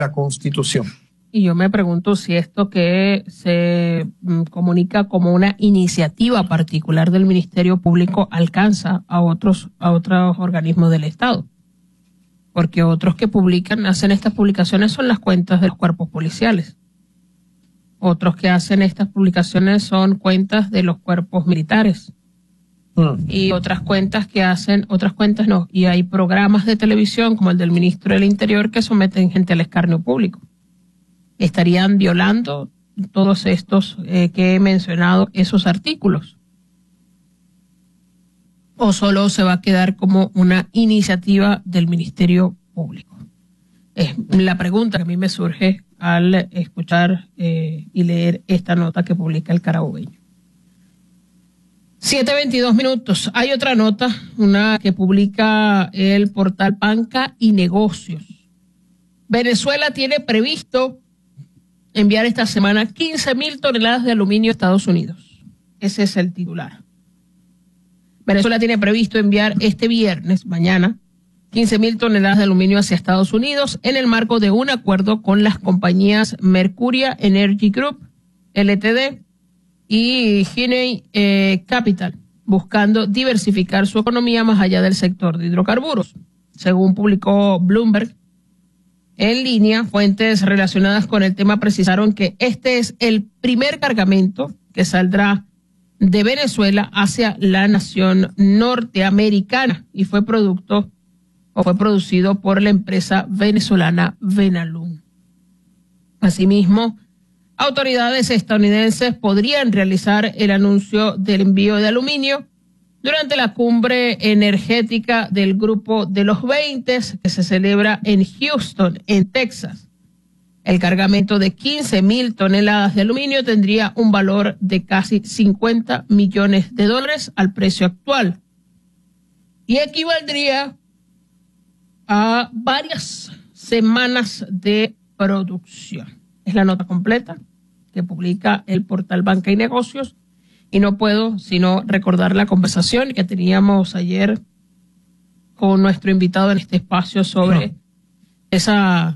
la Constitución. Y yo me pregunto si esto que se comunica como una iniciativa particular del Ministerio Público alcanza a otros organismos del Estado. Porque otros que hacen estas publicaciones son las cuentas de los cuerpos policiales. Otros que hacen estas publicaciones son cuentas de los cuerpos militares. Y otras cuentas no. Y hay programas de televisión como el del ministro del Interior que someten gente al escarnio público. ¿Estarían violando todos estos que he mencionado, esos artículos? ¿O solo se va a quedar como una iniciativa del Ministerio Público? Es la pregunta que a mí me surge al escuchar y leer esta nota que publica el Carabobeño. 7:22. Hay otra nota, una que publica el portal Banca y Negocios. Venezuela tiene previsto enviar esta semana 15.000 toneladas de aluminio a Estados Unidos. Ese es el titular. Venezuela tiene previsto enviar este viernes, mañana, 15.000 toneladas de aluminio hacia Estados Unidos en el marco de un acuerdo con las compañías Mercuria Energy Group, LTD, y Guinea Capital, buscando diversificar su economía más allá del sector de hidrocarburos. Según publicó Bloomberg, en línea, fuentes relacionadas con el tema precisaron que este es el primer cargamento que saldrá de Venezuela hacia la nación norteamericana y fue producido por la empresa venezolana Venalum. Asimismo, autoridades estadounidenses podrían realizar el anuncio del envío de aluminio durante la cumbre energética del Grupo de los 20 que se celebra en Houston, en Texas. El cargamento de 15.000 toneladas de aluminio tendría un valor de casi $50 millones al precio actual y equivaldría a varias semanas de producción. Es la nota completa que publica el portal Banca y Negocios. Y no puedo sino recordar la conversación que teníamos ayer con nuestro invitado en este espacio sobre esa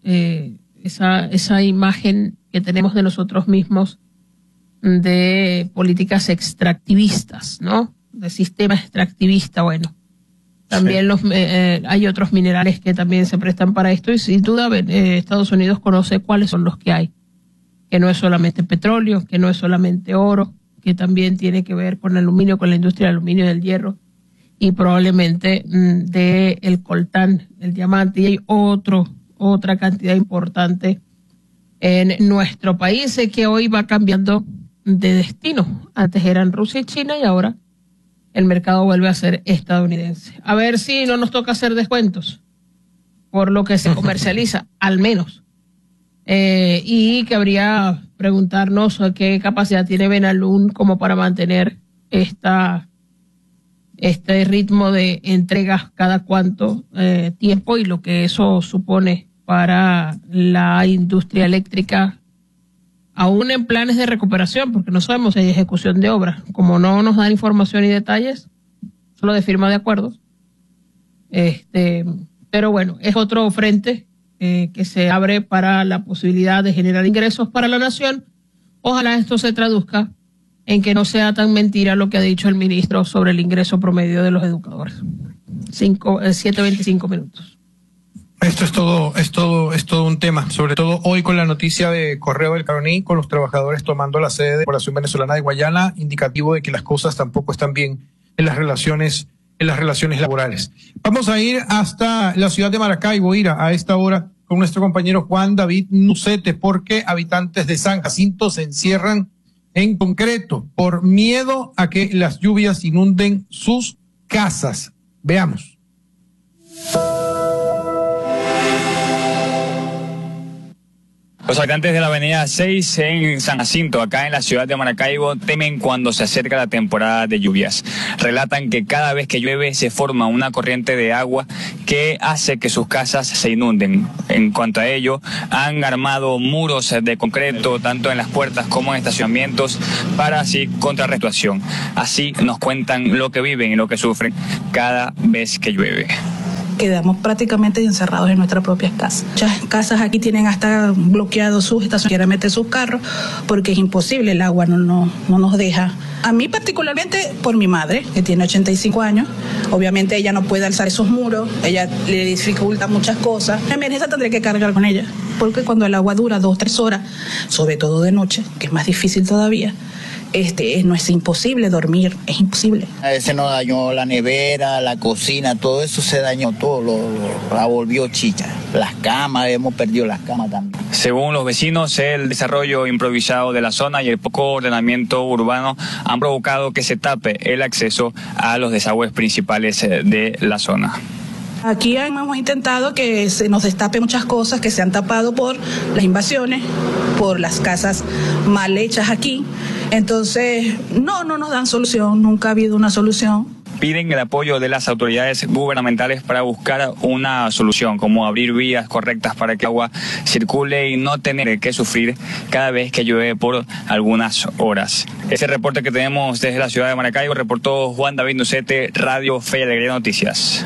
imagen que tenemos de nosotros mismos de políticas extractivistas, ¿no? De sistema extractivista, bueno. También hay otros minerales que también se prestan para esto y sin duda Estados Unidos conoce cuáles son los que hay. Que no es solamente petróleo, que no es solamente oro, que también tiene que ver con el aluminio, con la industria del aluminio y del hierro, y probablemente de el coltán, el diamante, y hay otra cantidad importante en nuestro país que hoy va cambiando de destino. Antes eran Rusia y China y ahora el mercado vuelve a ser estadounidense. A ver si no nos toca hacer descuentos por lo que se comercializa, al menos. Y cabría preguntarnos qué capacidad tiene Venalum como para mantener este ritmo de entregas cada cuánto tiempo y lo que eso supone para la industria eléctrica, aún en planes de recuperación, porque no sabemos si hay ejecución de obras. Como no nos dan información y detalles, solo de firma de acuerdos. Pero bueno, es otro frente que se abre para la posibilidad de generar ingresos para la nación. Ojalá esto se traduzca en que no sea tan mentira lo que ha dicho el ministro sobre el ingreso promedio de los educadores. 7:25. Esto es todo un tema, sobre todo hoy con la noticia de Correo del Caroní, con los trabajadores tomando la sede de la Corporación Venezolana de Guayana, indicativo de que las cosas tampoco están bien en las relaciones laborales. Vamos a ir hasta la ciudad de Maracaibo, a esta hora con nuestro compañero Juan David Nucete, porque habitantes de San Jacinto se encierran en concreto por miedo a que las lluvias inunden sus casas. Veamos. Los habitantes de la avenida 6 en San Jacinto, acá en la ciudad de Maracaibo, temen cuando se acerca la temporada de lluvias. Relatan que cada vez que llueve se forma una corriente de agua que hace que sus casas se inunden. En cuanto a ello, han armado muros de concreto tanto en las puertas como en estacionamientos para así contrarrestar la situación. Así nos cuentan lo que viven y lo que sufren cada vez que llueve. quedamos prácticamente encerrados en nuestras propias casas. Muchas casas aquí tienen hasta bloqueados sus estaciones, quieren meter sus carros porque es imposible, el agua no nos deja. A mí particularmente por mi madre, que tiene 85 años, obviamente ella no puede alzar esos muros, ella le dificulta muchas cosas. En emergencia tendré que cargar con ella, porque cuando el agua dura 2 o 3 horas, sobre todo de noche, que es más difícil todavía, no es imposible dormir, es imposible. A veces nos dañó la nevera, la cocina, todo eso se dañó, todo la volvió chicha. Las camas, hemos perdido las camas también. Según los vecinos, el desarrollo improvisado de la zona y el poco ordenamiento urbano han provocado que se tape el acceso a los desagües principales de la zona. Aquí hemos intentado que se nos destape muchas cosas que se han tapado por las invasiones, por las casas mal hechas aquí. Entonces, no nos dan solución, nunca ha habido una solución. Piden el apoyo de las autoridades gubernamentales para buscar una solución, como abrir vías correctas para que el agua circule y no tener que sufrir cada vez que llueve por algunas horas. Ese reporte que tenemos desde la ciudad de Maracaibo reportó Juan David Nucete, Radio Fe y Alegría Noticias.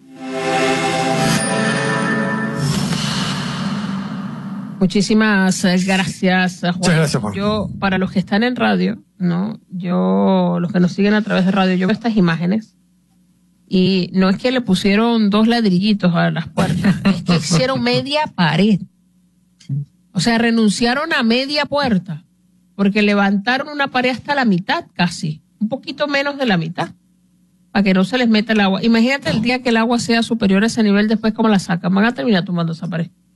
Muchísimas gracias, Juan. Muchas gracias, Juan. Yo, para los que están en radio, ¿no? Los que nos siguen a través de radio, yo veo estas imágenes y no es que le pusieron 2 ladrillitos a las puertas, es que hicieron media pared. O sea, renunciaron a media puerta, porque levantaron una pared hasta la mitad casi, un poquito menos de la mitad, para que no se les meta el agua. Imagínate el día que el agua sea superior a ese nivel, después cómo la sacan, van a terminar tumbando esa pared.